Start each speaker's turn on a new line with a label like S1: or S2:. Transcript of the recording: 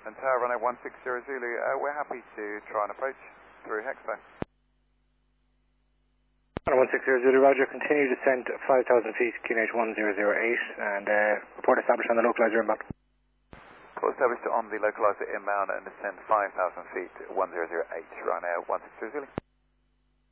S1: and Tower runway 160 Zulu. We're happy to try and approach through Hexpo.
S2: 160 Zulu, Roger. Continue descent 5,000 feet, QNH 1008, and report established on the localizer inbound.
S1: Call established on the localizer inbound and descend 5,000 feet, 1008, Ryanair 160 Zulu.